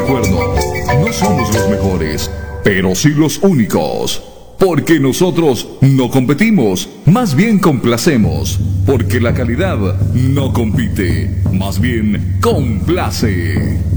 recuerdo, no somos los mejores, pero sí los únicos. Porque nosotros no competimos, más bien complacemos. Porque la calidad no compite, más bien complace.